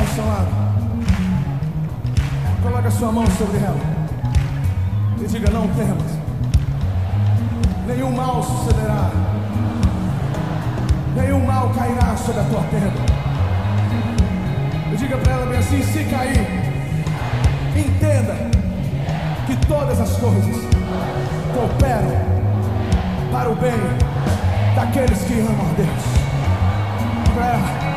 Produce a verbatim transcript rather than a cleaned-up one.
ao seu lado. Coloque a sua mão sobre ela e diga: não temas, nenhum mal sucederá, nenhum mal cairá sobre a tua tenda. E diga para ela bem assim: se cair, entenda que todas as coisas cooperam para o bem daqueles que amam a Deus. Para ela.